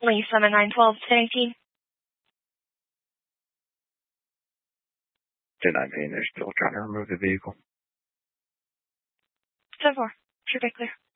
Lee 7912, 1018. 1019, they're still trying to remove the vehicle. 10-4, True Bay Clear.